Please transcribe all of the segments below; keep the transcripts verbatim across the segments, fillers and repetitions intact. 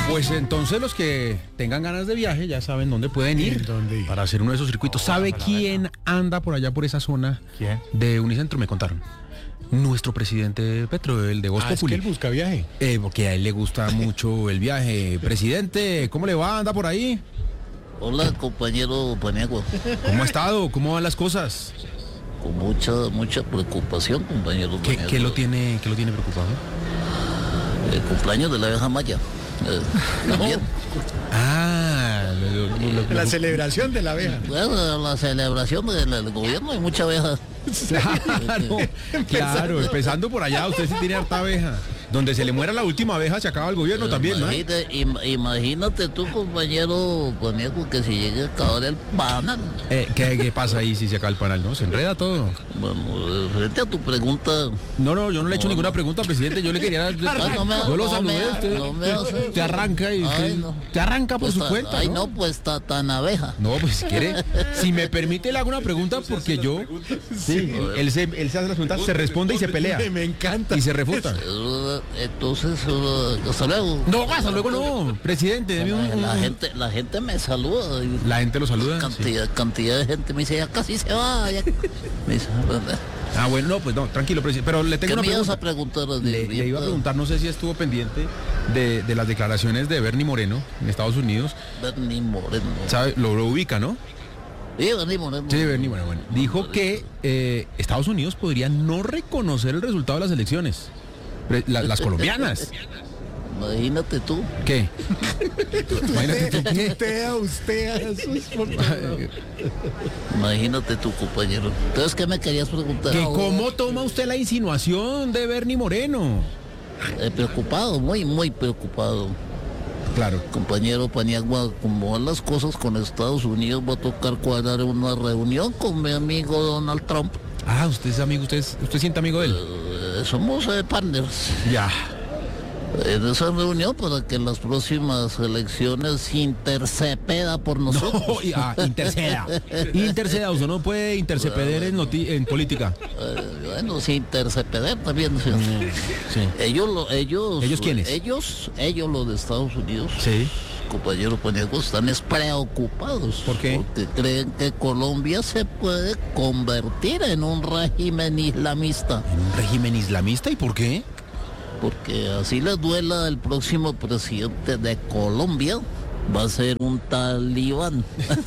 Pues entonces los que tengan ganas de viaje ya saben dónde pueden ir ¿Dónde ir? para hacer uno de esos circuitos. ¿Sabe quién anda por allá por esa zona ¿Quién? de Unicentro? Me contaron. Nuestro presidente Petro, el de Voz Ah, es que Populi. él busca viaje. Eh, porque a él le gusta mucho el viaje. Presidente, ¿cómo le va? ¿Anda por ahí? Hola, compañero Paniagua. ¿Cómo ha estado? ¿Cómo van las cosas? Con mucha, mucha preocupación, compañero ¿Qué, Paniagua. qué lo tiene, qué lo tiene preocupado? El cumpleaños de la abeja maya. Eh, también. Ah, lo- lo- lo- La lo- celebración de la abeja. Bueno, la celebración del, del gobierno hay mucha abeja. Claro, claro, empezando por allá, usted sí tiene harta abeja. Donde se le muera la última abeja se acaba el gobierno también, ¿no? Imagínate, im- imagínate tú, compañero Paniagua, que si llegue a acabar el panal. Eh, ¿qué, ¿Qué pasa ahí si se acaba el panal? ¿No? Se enreda todo. Bueno, eh, frente a tu pregunta. No, no, yo no le he hecho No, ninguna no. pregunta, presidente. Yo le quería. Ah, no me- yo lo no saludé. me- Usted, no me hace- te arranca y Ay, usted- no. te arranca por Pues su ta- cuenta. Ay, ¿no? no, pues está tan abeja. No, pues si quiere, si me permite le hago una pregunta porque yo, sí, él se, él se hace las preguntas, se responde y se pelea Me encanta. y se refuta. Eh, Entonces, eh, hasta luego. No, hasta luego no, presidente, deme un, un- La gente, la gente me saluda. y la gente lo saluda. sí. Cantidad, cantidad de gente me dice, ya casi se va. ya". Me dice, Ah, bueno, no, pues no, tranquilo, presidente, pero le tengo ¿qué una me ibas pregunta. a preguntar? de- Le, de- le iba a preguntar, no sé si estuvo pendiente de, de las declaraciones de Bernie Moreno en Estados Unidos. Bernie Moreno. ¿Sabe? Lo, lo ubica, ¿no? Sí, Bernie Moreno. Sí, Bernie Moreno. Bueno, dijo que eh, Estados Unidos podría no reconocer el resultado de las elecciones. Pre- la- las colombianas. Imagínate tú. ¿Qué? Imagínate tú qué. Usted, usted, Jesús, por favor. Imagínate tú, compañero. Entonces, ¿qué me querías preguntar? ¿Que ¿Cómo toma usted la insinuación de Bernie Moreno? Eh, preocupado, muy, muy preocupado. Claro. Compañero Paniagua, como van las cosas con Estados Unidos, va a tocar cuadrar una reunión con mi amigo Donald Trump. Ah, usted es amigo, usted, es- usted siente amigo de él. Eh, somos eh, partners. Ya. En esa reunión para que en las próximas elecciones intercepeda por nosotros. No, y- ah, interceda. Interceda, usted no puede interceder en, noti- en política. Eh, bueno, sí, intercepeder también. sí. Sí. Ellos, lo, ellos, ¿Ellos quiénes? Ellos, ellos los de Estados Unidos. Sí. Compañero Paniagua, están es preocupados. ¿Por qué? Porque creen que Colombia se puede convertir en un régimen islamista. ¿En un régimen islamista? ¿Y por qué? Porque así les duela el próximo presidente de Colombia. Va a ser un talibán.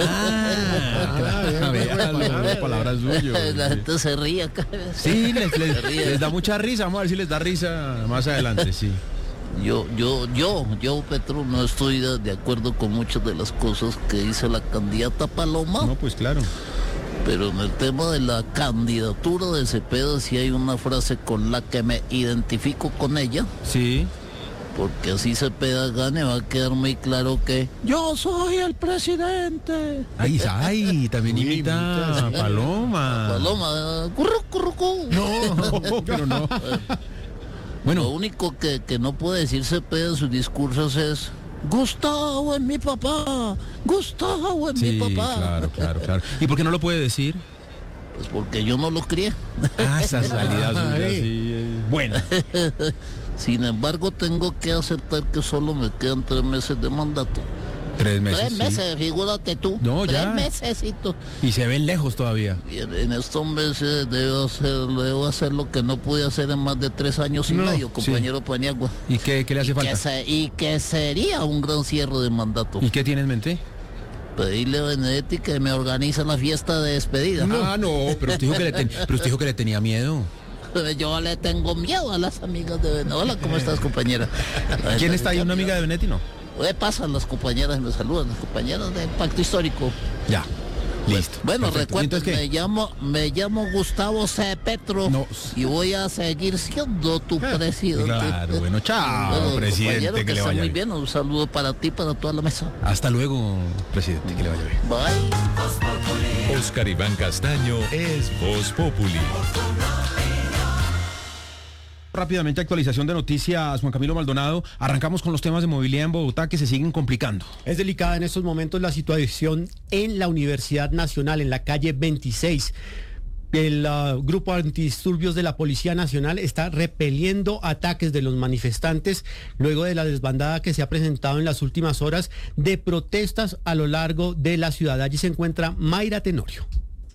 Ah, vea, las palabras suyas. La gente se ríe acá. Sí, les, les- Se ríe. les da mucha risa. Vamos a ver si les da risa más adelante, sí. Yo, yo, yo, yo, Petro, no estoy de, de acuerdo con muchas de las cosas que dice la candidata Paloma, No, pues claro. pero en el tema de la candidatura de Cepeda sí hay una frase con la que me identifico con ella, Sí. porque así Cepeda gane va a quedar muy claro que yo soy el presidente. Ay, ay, también Uy, imita imita, a sí. Paloma. Paloma, curru, curru, cu. No, pero no. Lo Bueno, único que, que no puede decir Cepeda en sus discursos es Gustavo es mi papá, Gustavo es sí, mi papá. claro, claro, claro. ¿Y por qué no lo puede decir? Pues porque yo no lo crié. Ah, esa salida suya, Ay. sí. eh, Buena. Sin embargo, tengo que aceptar que solo me quedan tres meses de mandato. Tres meses. Tres sí. meses, figúrate tú. No, tres ya. mesecitos. Y se ven lejos todavía. Y en, en estos meses debo hacer, debo hacer lo que no pude hacer en más de tres años y No, medio, sí. compañero Paniagua. ¿Y qué, qué le hace Y que, falta? se- y que sería un gran cierre de mandato. ¿Y qué tiene en mente? Pedirle a Benedetti que me organice la fiesta de despedida. Ah, no, pero usted dijo que le, ten- pero usted dijo que le tenía miedo. Yo le tengo miedo a las amigas de Benedetti. Hola, ¿cómo estás, compañera? ¿Quién está ahí? ¿Una amiga de Benetti? No. Oye, pasan las compañeras y me saludan, las compañeras de Pacto Histórico. Ya. Listo. Bueno, Perfecto. ¿Y recuerden, entonces me qué? llamo, me llamo Gustavo C. Petro No. y voy a seguir siendo tu presidente. Claro, bueno, chao, Bueno, presidente, compañero, que que le esté vaya muy bien. bien. Un saludo para ti, para toda la mesa. Hasta luego, presidente, que le vaya bien. Bye. Oscar Iván Castaño es Voz Populi. Rápidamente, actualización de noticias, Juan Camilo Maldonado. Arrancamos con los temas de movilidad en Bogotá que se siguen complicando. Es delicada en estos momentos la situación en la Universidad Nacional, en la calle veintiséis. El uh, grupo antidisturbios de la Policía Nacional está repeliendo ataques de los manifestantes luego de la desbandada que se ha presentado en las últimas horas de protestas a lo largo de la ciudad. Allí se encuentra Mayra Tenorio.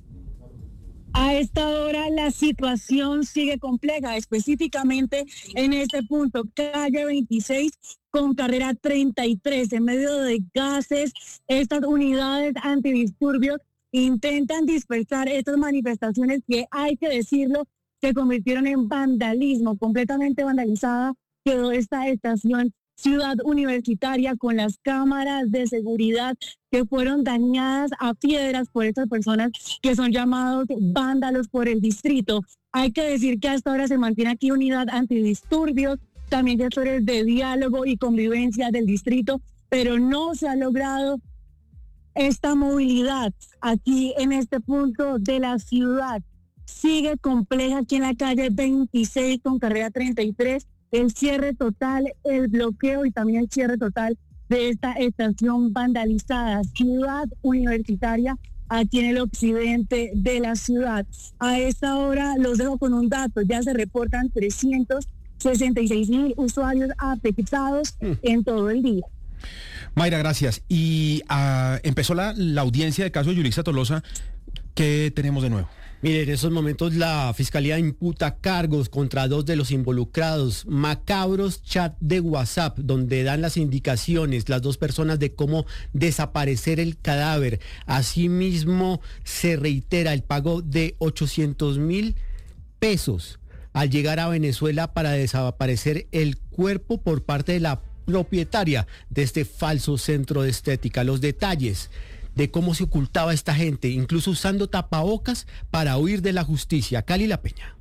A esta hora la situación sigue compleja, específicamente en este punto, calle veintiséis con carrera treinta y tres, en medio de gases, estas unidades antidisturbios intentan dispersar estas manifestaciones que, hay que decirlo, se convirtieron en vandalismo. Completamente vandalizada quedó esta estación Ciudad Universitaria con las cámaras de seguridad que fueron dañadas a piedras por estas personas que son llamados vándalos por el distrito. Hay que decir que hasta ahora se mantiene aquí unidad antidisturbios, también gestores de diálogo y convivencia del distrito, pero no se ha logrado esta movilidad aquí en este punto de la ciudad. Sigue compleja aquí en la calle veintiséis con carrera treinta y tres, el cierre total, el bloqueo y también el cierre total de esta estación vandalizada. Ciudad Universitaria, aquí en el occidente de la ciudad. A esta hora los dejo con un dato, ya se reportan trescientos sesenta y seis mil usuarios afectados mm. en todo el día. Mayra, gracias. Y uh, empezó la, la audiencia de caso de Yulisa Tolosa. ¿Qué tenemos de nuevo? Mire, en esos momentos la Fiscalía imputa cargos contra dos de los involucrados, macabros chat de WhatsApp, donde dan las indicaciones, las dos personas, de cómo desaparecer el cadáver. Asimismo, se reitera el pago de ochocientos mil pesos al llegar a Venezuela para desaparecer el cuerpo por parte de la propietaria de este falso centro de estética. Los detalles de cómo se ocultaba esta gente, incluso usando tapabocas para huir de la justicia. Cali La Peña.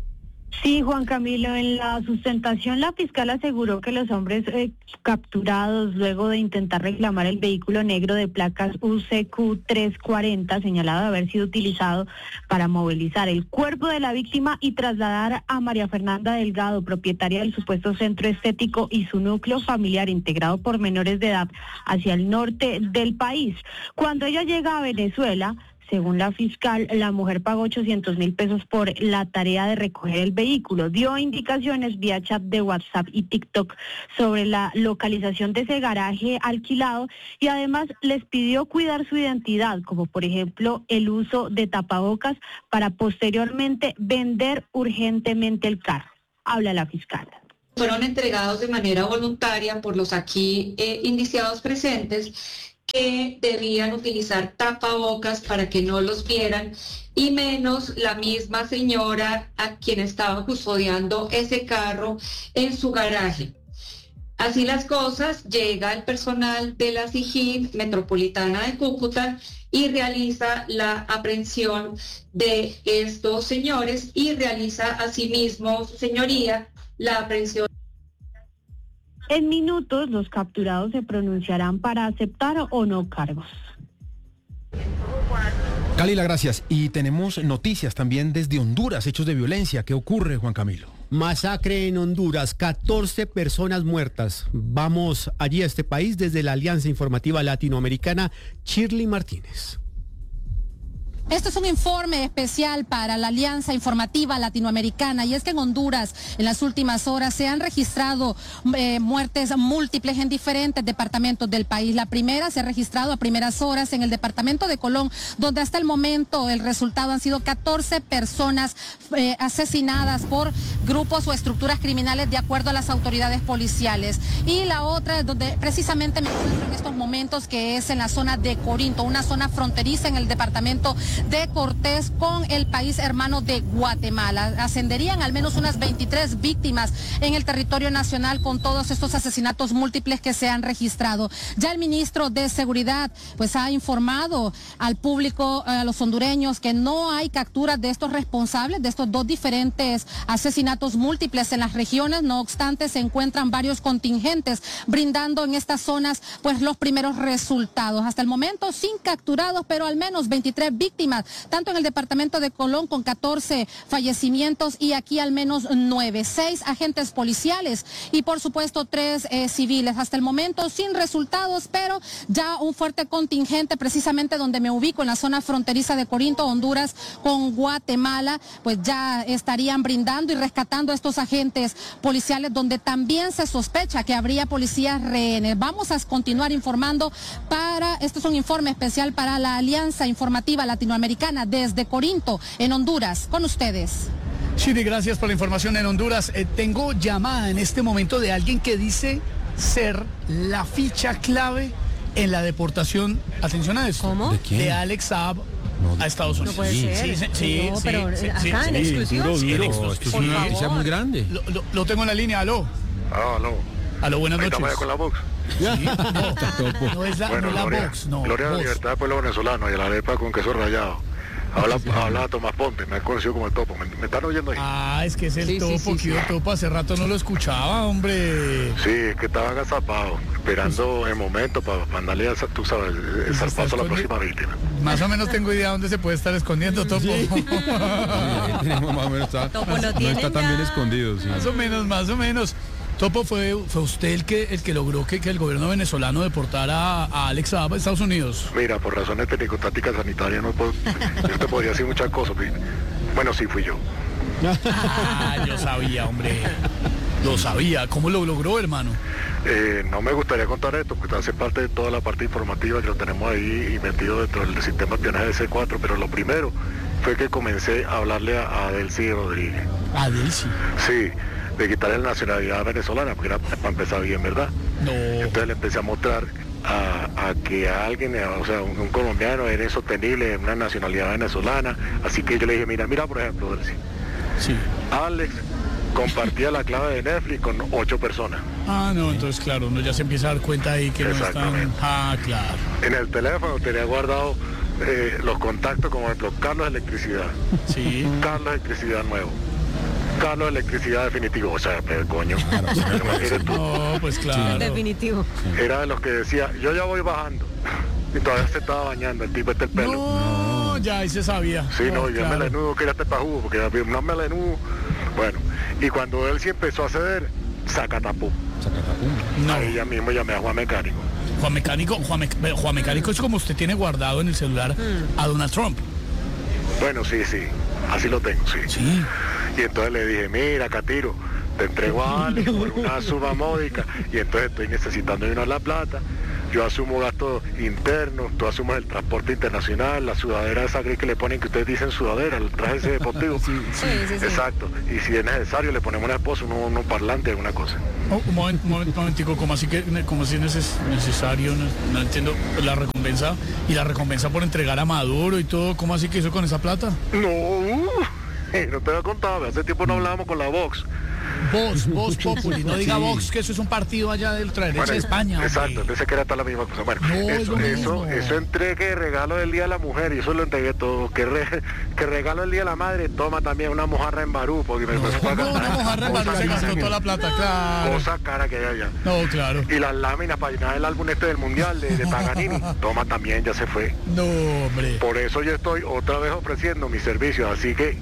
Sí, Juan Camilo, en la sustentación la fiscal aseguró que los hombres eh, capturados luego de intentar reclamar el vehículo negro de placas U C Q trescientos cuarenta, señalado de haber sido utilizado para movilizar el cuerpo de la víctima y trasladar a María Fernanda Delgado, propietaria del supuesto centro estético, y su núcleo familiar integrado por menores de edad, hacia el norte del país. Cuando ella llega a Venezuela, según la fiscal, la mujer pagó ochocientos mil pesos por la tarea de recoger el vehículo. Dio indicaciones vía chat de WhatsApp y TikTok sobre la localización de ese garaje alquilado y además les pidió cuidar su identidad, como por ejemplo el uso de tapabocas, para posteriormente vender urgentemente el carro. Habla la fiscal. Fueron entregados de manera voluntaria por los aquí eh, indiciados presentes, que debían utilizar tapabocas para que no los vieran, y menos la misma señora a quien estaba custodiando ese carro en su garaje. Así las cosas, llega el personal de la SIJIN Metropolitana de Cúcuta y realiza la aprehensión de estos señores y realiza asimismo, su señoría, la aprehensión. En minutos, los capturados se pronunciarán para aceptar o no cargos. Calila, gracias. Y tenemos noticias también desde Honduras, hechos de violencia. ¿Qué ocurre, Juan Camilo? Masacre en Honduras, catorce personas muertas. Vamos allí a este país desde la Alianza Informativa Latinoamericana, Shirley Martínez. Este es un informe especial para la Alianza Informativa Latinoamericana, y es que en Honduras en las últimas horas se han registrado eh, muertes múltiples en diferentes departamentos del país. La primera se ha registrado a primeras horas en el departamento de Colón, donde hasta el momento el resultado han sido catorce personas eh, asesinadas por grupos o estructuras criminales de acuerdo a las autoridades policiales. Y la otra, donde precisamente me encuentro en estos momentos, que es en la zona de Corinto, una zona fronteriza en el departamento de Cortés con el país hermano de Guatemala. Ascenderían al menos unas veintitrés víctimas en el territorio nacional con todos estos asesinatos múltiples que se han registrado. Ya el ministro de Seguridad pues ha informado al público, a los hondureños, que no hay capturas de estos responsables de estos dos diferentes asesinatos múltiples en las regiones. No obstante, se encuentran varios contingentes brindando en estas zonas pues los primeros resultados. Hasta el momento sin capturados, pero al menos veintitrés víctimas víctimas, tanto en el departamento de Colón con catorce fallecimientos y aquí al menos nueve, seis agentes policiales y por supuesto tres eh, civiles. Hasta el momento sin resultados, pero ya un fuerte contingente precisamente donde me ubico en la zona fronteriza de Corinto, Honduras con Guatemala, pues ya estarían brindando y rescatando a estos agentes policiales donde también se sospecha que habría policías rehenes. Vamos a continuar informando para, esto es un informe especial para la Alianza Informativa Latinoamericana desde Corinto, en Honduras, con ustedes. Chiri, gracias por la información en Honduras. Eh, tengo llamada en este momento de alguien que dice ser la ficha clave en la deportación, atención a esto, ¿Cómo? ¿De quién? de Alex Saab a Estados Unidos. No puede Sí, ser. sí, sí, No, sí, pero sí, acá sí, en sí. exclusiva. Duro, Sí, en duro. exclusiva. Esto es Por una noticia favor. muy grande. Lo, lo- lo tengo en la línea, aló. Ah, no. Aló, buenas Ahí noches. estamos allá con la Vox. Sí, no, no es la, Bueno, no la Gloria, Vox, no. Gloria a la Vox. libertad del pueblo venezolano y a la arepa con queso rallado. Habla, habla Tomás Ponte, me ha conocido como el Topo. ¿Me, me están oyendo ahí? Ah, es que es el Sí, sí, topo, sí, que sí. yo topo hace rato no lo escuchaba, hombre. Sí, es que estaba agazapado, esperando el momento para mandarle, a, tú sabes, el se está zarpazo a la escondi- próxima víctima. Más o menos tengo idea dónde se puede estar escondiendo, topo. Tenemos más o menos, está, Topo lo no tienen está tan bien ya. escondido. Sí. Más o menos, más o menos. Topo, fue, fue usted el que el que logró que, que el gobierno venezolano deportara a Alex Saab a Estados Unidos. Mira, por razones técnico-tácticas sanitarias no puedo, yo te podría decir muchas cosas. pero- Bueno, sí, fui yo. Ah, yo sabía, hombre. Lo sabía. ¿Cómo lo logró, hermano? Eh, no me gustaría contar esto, porque hace parte de toda la parte informativa que lo tenemos ahí y metido dentro del sistema de espionaje de C cuatro, pero lo primero fue que comencé a hablarle a, a Delcy Rodríguez. A Delcy. Sí, de quitarle la nacionalidad venezolana, porque era para empezar bien, ¿verdad? No. Entonces le empecé a mostrar a, a que a alguien, o sea, un, un colombiano era insostenible, una nacionalidad venezolana, así que yo le dije, mira, mira por ejemplo, Delcy, Sí. Alex compartía la clave de Netflix con ocho personas. Ah, no, entonces claro, uno ya se empieza a dar cuenta ahí que no están. Exactamente. Ah, claro. En el teléfono tenía guardado eh, los contactos, como por ejemplo, Carlos Electricidad, Sí. Carlos Electricidad Nuevo, Carlos Electricidad Definitivo, o sea, pero coño, eres tú. No, pues claro. Definitivo. Era de los que decía, yo ya voy bajando, y todavía se estaba bañando, el tipo este el pelo. No, ya ahí se sabía. Sí, no, y el claro. melenudo que era tepajugo, porque había un melenudo. Bueno, y cuando él sí empezó a ceder, sacatapú. No. Ahí ya mismo llamé a Juan Mecánico. Juan Mecánico, Juan, Mec- pero Juan Mecánico es como usted tiene guardado en el celular a Donald Trump. Bueno, sí, sí, así lo tengo, sí. Sí. Y entonces le dije, mira, Catiro, te entrego a Alex por una suma módica y entonces estoy necesitando irnos la plata. Yo asumo gastos internos, tú asumes el transporte internacional, la sudadera esa gris que le ponen, que ustedes dicen sudadera, el traje ese deportivo. Sí, sí, sí. Exacto. Y si es necesario, le ponemos una esposa, uno, uno parlante, alguna cosa. Oh, un momento, un momento, un momentico, como así que como si es neces- necesario, no, no entiendo la recompensa y la recompensa por entregar a Maduro y todo, ¿cómo así que hizo con esa plata? No, uh, no te había contado, hace tiempo no hablábamos con la Vox. Vox, Vox Populi, no diga Vox, que eso es un partido allá de ultraderecha Bueno, de España. hombre. exacto, pensé que era toda la misma cosa. Bueno, No, es eso, lo eso, mismo. eso entregue de regalo del Día de la Mujer y eso lo entregué todo. Que, re- que regalo el Día de la Madre, toma también una mojarra en Barú, porque me No, fue para no, una mojarra en Barú se gastó toda la plata, claro. cosa cara que hay allá. No, claro. Y las láminas para llenar el álbum este del Mundial de, de Paganini, toma también, ya se fue. No, hombre. Por eso yo estoy otra vez ofreciendo mis servicios, así que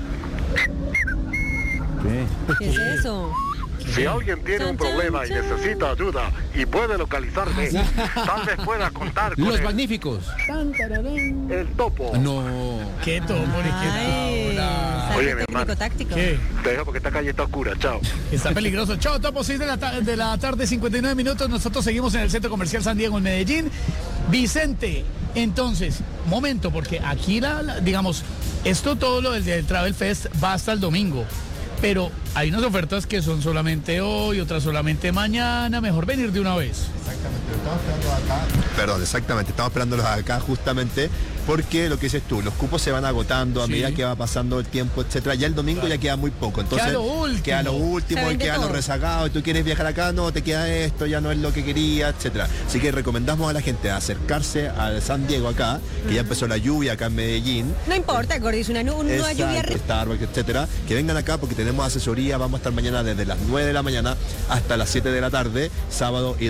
¿Qué es eso? si alguien tiene un Chan, chan, problema y chan. necesita ayuda y puede localizarme, tal vez pueda contar con Los el, magníficos. el topo. No. Qué topo, Ay, qué ahora. Oye, mi salto técnico hermano. táctico. ¿Qué? Te dejo porque esta calle está oscura, chao. Está peligroso. Chao, Topo, seis de la, ta- de la tarde, cincuenta y nueve minutos. Nosotros seguimos en el Centro Comercial San Diego en Medellín. Vicente, entonces, momento, porque aquí, la, la- digamos, esto todo lo del, del Travel Fest va hasta el domingo. Pero hay unas ofertas que son solamente hoy, otras solamente mañana. Mejor venir de una vez. Perdón, exactamente, estamos esperándolos acá justamente porque lo que dices tú, los cupos se van agotando a Sí. medida que va pasando el tiempo, etcétera. Ya el domingo ya queda muy poco, entonces Queda lo último. queda lo último, Se y vende quedan los todo. rezagados, tú quieres viajar acá, no, te queda esto, ya no es lo que quería, etcétera. Así que recomendamos a la gente acercarse al San Diego acá, que ya empezó la lluvia acá en Medellín. No importa, Gordis, una, nu- una Exacto, lluvia re- Starbucks, etcétera, que vengan acá porque tenemos asesoría, vamos a estar mañana desde las nueve de la mañana hasta las siete de la tarde, sábado y domingo también.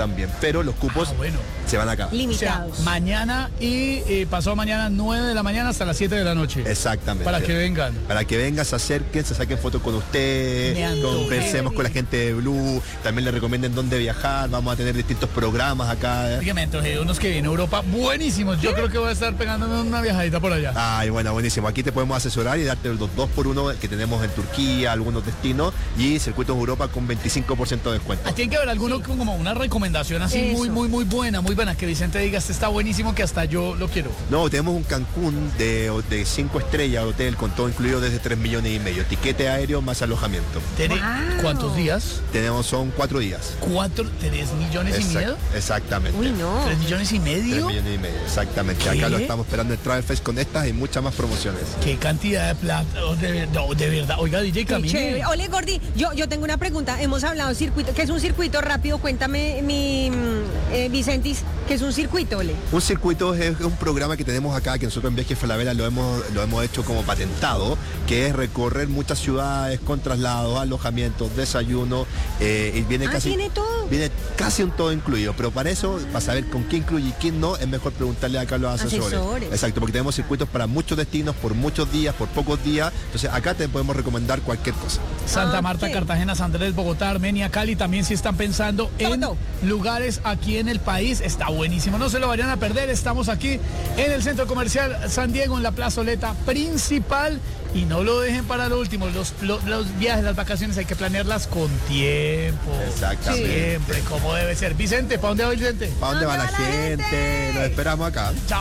también, pero los cupos Ah, bueno. se van a acabar. O sea, Limitados. mañana y eh, pasado mañana nueve de la mañana hasta las siete de la noche. Exactamente. Para que vengan. Para que vengan, se acerquen, se saquen fotos con Me usted, antojé. conversemos con la gente de Blue, también le recomienden dónde viajar, vamos a tener distintos programas acá. Así que me antojé de unos que vienen a Europa buenísimos. Yo creo que voy a estar pegándome una viajadita por allá. Ay, bueno, buenísimo. Aquí te podemos asesorar y darte los dos por uno que tenemos en Turquía, algunos destinos, y Circuitos Europa con veinticinco por ciento de descuento. Ah, tiene que haber alguno con como una recomendación así Eso. muy, muy, muy buena, muy buena, que Vicente diga, este está buenísimo, que hasta yo lo quiero. No, tenemos un Cancún de, de cinco estrellas, hotel con todo incluido desde tres millones y medio. Tiquete aéreo más alojamiento. ¿Tiene Wow. cuántos días? Tenemos, son cuatro días. ¿Cuatro, tres millones y Exact- medio? Exactamente. Uy, no. ¿Tres millones y Tres medio? millones y medio, exactamente. ¿Qué? Acá lo estamos esperando en Travel Fest con estas y muchas más promociones. ¿Qué cantidad de plata? Oh, de, ver- no, de verdad. Oiga, D J Qué Camille. chévere. Ole, Gordi, yo, yo tengo una pregunta. Hemos hablado de circuito, ¿qué es un circuito rápido? Cuéntame, mi mm, eh, Vicentis, ¿qué es un circuito, Ole? Un circuito es un programa que tenemos acá, que nosotros en Viajes Falabella lo hemos, lo hemos hecho como patentado, que es recorrer muchas ciudades con traslados, alojamientos, desayuno, eh, y viene Ah, casi... ¿tiene todo? Viene casi un todo incluido, pero para eso, para saber con qué incluye y quién no, es mejor preguntarle acá a los asesores. Asesores. Exacto, porque tenemos circuitos para muchos destinos, por muchos días, por pocos días, entonces acá te podemos recomendar cualquier cosa. Santa Ah, Marta, ok. Cartagena, San Andrés, Bogotá, Armenia, Cali, también si están pensando en Todo. lugares aquí en el país, está buenísimo, no se lo vayan a perder, estamos aquí en el Centro Comercial San Diego, en la plazoleta principal, y no lo dejen para lo último, los, los, los viajes, las vacaciones hay que planearlas con tiempo. Exactamente. Siempre, como debe ser. Vicente, ¿para dónde va Vicente? ¿Para dónde va la gente? Los esperamos acá. Chao.